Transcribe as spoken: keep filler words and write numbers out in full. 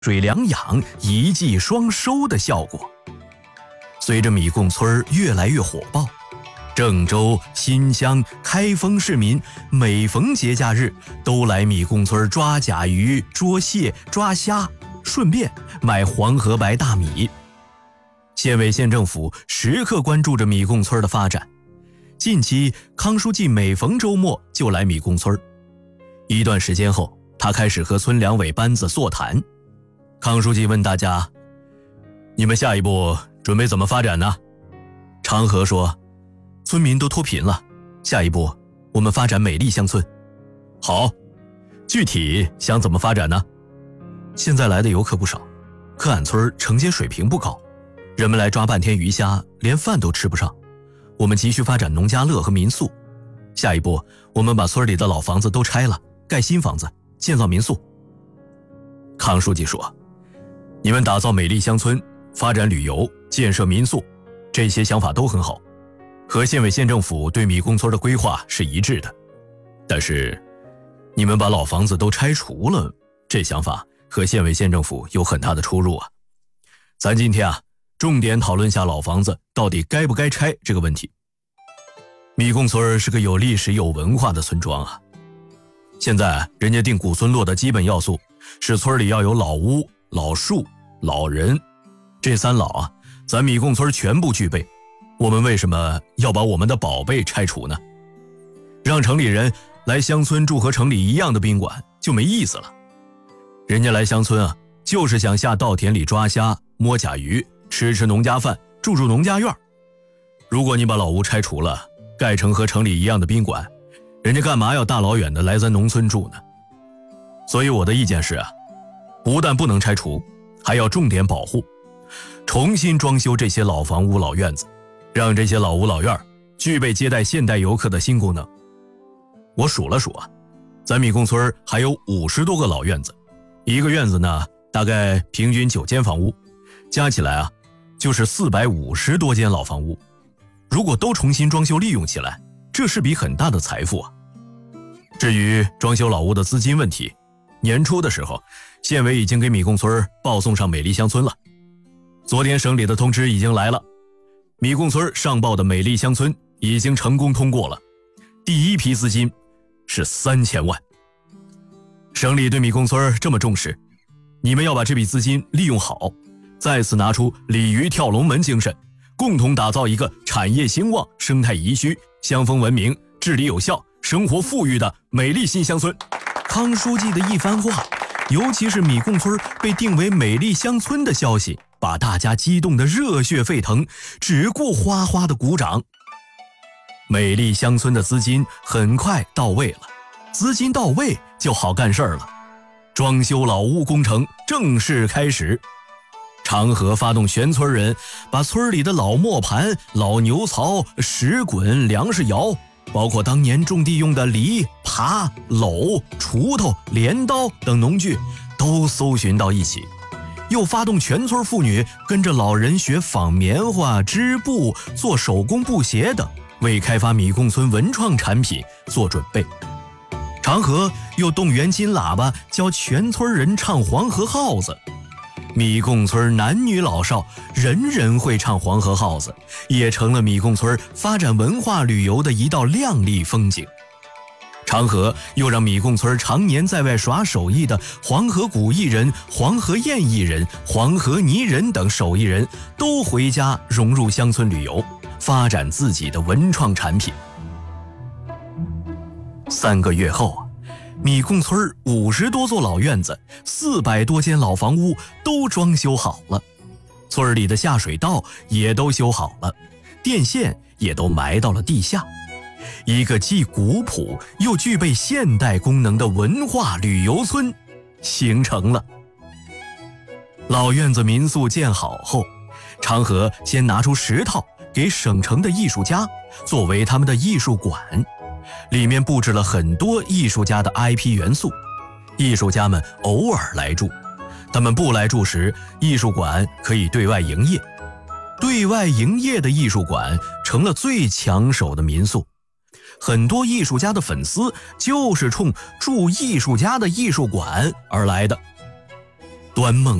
水两养，一剂双收的效果。随着米贡村越来越火爆，郑州、新乡、开封市民每逢节假日都来米贡村抓甲鱼、捉蟹、抓虾，顺便买黄河白大米。县委县政府时刻关注着米贡村的发展。近期康书记每逢周末就来米贡村，一段时间后，他开始和村两委班子座谈。康书记问大家：你们下一步准备怎么发展呢？长河说：村民都脱贫了，下一步我们发展美丽乡村。好，具体想怎么发展呢？现在来的游客不少，可俺村承接水平不高，人们来抓半天鱼虾，连饭都吃不上。我们急需发展农家乐和民宿，下一步我们把村里的老房子都拆了，盖新房子，建造民宿。康书记说：你们打造美丽乡村，发展旅游，建设民宿，这些想法都很好，和县委县政府对米贡村的规划是一致的。但是你们把老房子都拆除了，这想法和县委县政府有很大的出入啊。咱今天啊重点讨论下老房子到底该不该拆这个问题。米贡村是个有历史有文化的村庄啊，现在人家定古村落的基本要素是村里要有老屋、老树、老人，这三老啊，咱米贡村全部具备。我们为什么要把我们的宝贝拆除呢？让城里人来乡村住和城里一样的宾馆就没意思了。人家来乡村啊，就是想下稻田里抓虾、摸甲鱼，吃吃农家饭，住住农家院。如果你把老屋拆除了，盖成和城里一样的宾馆，人家干嘛要大老远的来咱农村住呢？所以我的意见是啊，不但不能拆除，还要重点保护，重新装修这些老房屋、老院子，让这些老屋老院具备接待现代游客的新功能。我数了数啊，咱米贡村还有五十多个老院子，一个院子呢大概平均九间房屋，加起来啊就是四百五十多间老房屋。如果都重新装修利用起来，这是笔很大的财富啊。至于装修老屋的资金问题，年初的时候县委已经给米贡村报送上美丽乡村了。昨天省里的通知已经来了，米贡村上报的美丽乡村已经成功通过了，第一批资金是三千万。省里对米贡村这么重视，你们要把这笔资金利用好，再次拿出鲤鱼跳龙门精神，共同打造一个产业兴旺、生态宜居、乡风文明、治理有效、生活富裕的美丽新乡村。康书记的一番话，尤其是米贡村被定为美丽乡村的消息，把大家激动得热血沸腾，只顾哗哗的鼓掌。美丽乡村的资金很快到位了，资金到位就好干事儿了。装修老屋工程正式开始，长河发动全村人，把村里的老磨盘、老牛槽、石滚、粮食窑，包括当年种地用的犁、耙、篓、锄头、镰刀等农具都搜寻到一起，又发动全村妇女跟着老人学纺棉花、织布、做手工布鞋等，为开发米贡村文创产品做准备。长河又动员金喇叭教全村人唱黄河号子，米贡村男女老少人人会唱黄河号子，也成了米贡村发展文化旅游的一道亮丽风景。长河又让米贡村常年在外耍手艺的黄河鼓艺人、黄河宴艺人、黄河泥人等手艺人都回家融入乡村旅游，发展自己的文创产品。三个月后，米贡村五十多座老院子、四百多间老房屋都装修好了，村里的下水道也都修好了，电线也都埋到了地下，一个既古朴又具备现代功能的文化旅游村形成了。老院子民宿建好后，长河先拿出十套给省城的艺术家作为他们的艺术馆，里面布置了很多艺术家的 I P 元素，艺术家们偶尔来住，他们不来住时，艺术馆可以对外营业。对外营业的艺术馆成了最抢手的民宿，很多艺术家的粉丝就是冲住艺术家的艺术馆而来的。 端梦